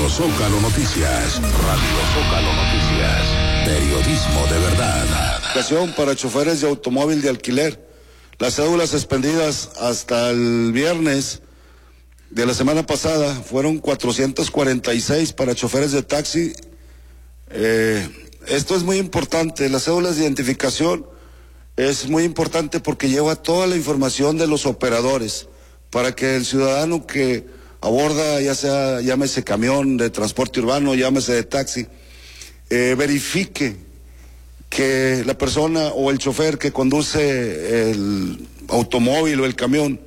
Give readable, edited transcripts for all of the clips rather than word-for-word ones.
Radio Zócalo Noticias. Radio Zócalo Noticias. Periodismo de verdad. Para choferes de automóvil de alquiler. Las cédulas expendidas hasta el viernes de la semana pasada fueron 446 para choferes de taxi. Esto es muy importante. Las cédulas de identificación es muy importante porque lleva toda la información de los operadores para que el ciudadano que aborda, ya sea, llámese camión de transporte urbano, llámese de taxi, verifique que la persona o el chofer que conduce el automóvil o el camión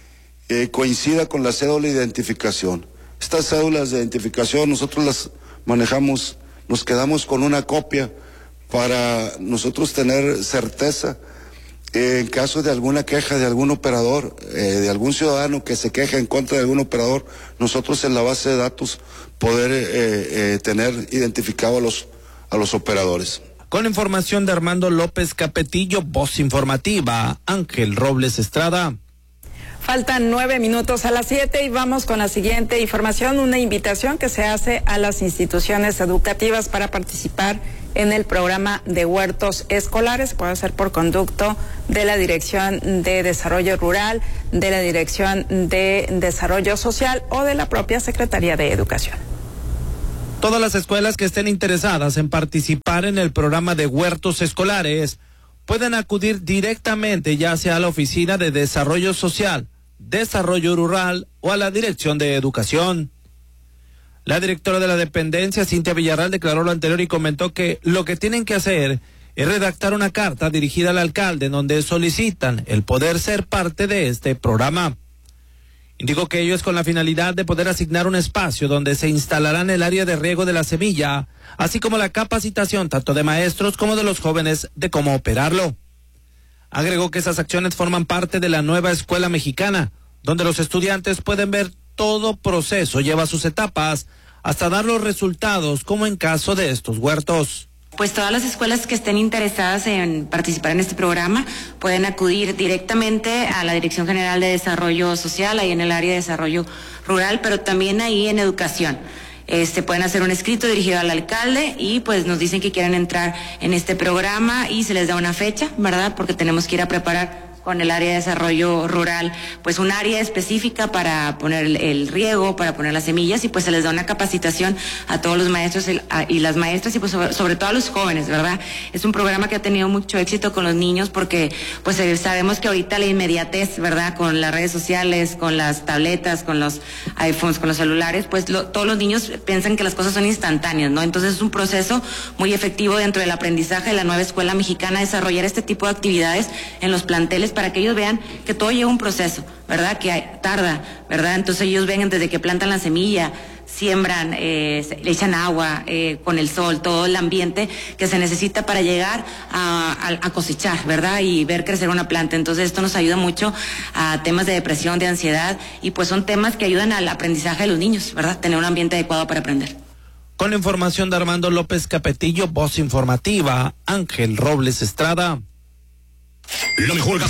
coincida con la cédula de identificación. Estas cédulas de identificación nosotros las manejamos, nos quedamos con una copia para nosotros tener certeza en caso de alguna queja de algún operador, de algún ciudadano que se queja en contra de algún operador, nosotros en la base de datos poder tener identificado a los operadores. Con información de Armando López Capetillo, voz informativa, Ángel Robles Estrada. Faltan 9 minutos a las 7 y vamos con la siguiente información, una invitación que se hace a las instituciones educativas para participar en el programa de huertos escolares. Puede ser por conducto de la Dirección de Desarrollo Rural, de la Dirección de Desarrollo Social o de la propia Secretaría de Educación. Todas las escuelas que estén interesadas en participar en el programa de huertos escolares pueden acudir directamente ya sea a la Oficina de Desarrollo Social, Desarrollo Rural o a la Dirección de Educación. La directora de la dependencia, Cintia Villarreal, declaró lo anterior y comentó que lo que tienen que hacer es redactar una carta dirigida al alcalde en donde solicitan el poder ser parte de este programa. Indicó que ello es con la finalidad de poder asignar un espacio donde se instalarán el área de riego de la semilla, así como la capacitación tanto de maestros como de los jóvenes de cómo operarlo. Agregó que esas acciones forman parte de la nueva escuela mexicana, donde los estudiantes pueden ver todo proceso, lleva sus etapas, hasta dar los resultados, como en caso de estos huertos. Pues todas las escuelas que estén interesadas en participar en este programa pueden acudir directamente a la Dirección General de Desarrollo Social, ahí en el área de desarrollo rural, pero también ahí en educación. Pueden hacer un escrito dirigido al alcalde y pues nos dicen que quieren entrar en este programa y se les da una fecha, ¿verdad? Porque tenemos que ir a preparar con el área de desarrollo rural, pues un área específica para poner el riego, para poner las semillas y pues se les da una capacitación a todos los maestros y las maestras y pues sobre todo a los jóvenes, ¿verdad? Es un programa que ha tenido mucho éxito con los niños porque pues sabemos que ahorita la inmediatez, ¿verdad? Con las redes sociales, con las tabletas, con los iPhones, con los celulares, pues todos los niños piensan que las cosas son instantáneas, ¿no? Entonces es un proceso muy efectivo dentro del aprendizaje de la nueva escuela mexicana, desarrollar este tipo de actividades en los planteles para que ellos vean que todo lleva un proceso, ¿verdad? Que tarda, ¿verdad? Entonces ellos ven desde que plantan la semilla, siembran, le echan agua, con el sol, todo el ambiente que se necesita para llegar a cosechar, ¿verdad? Y ver crecer una planta. Entonces esto nos ayuda mucho a temas de depresión, de ansiedad y pues son temas que ayudan al aprendizaje de los niños, ¿verdad? Tener un ambiente adecuado para aprender. Con la información de Armando López Capetillo, voz informativa, Ángel Robles Estrada. La mejor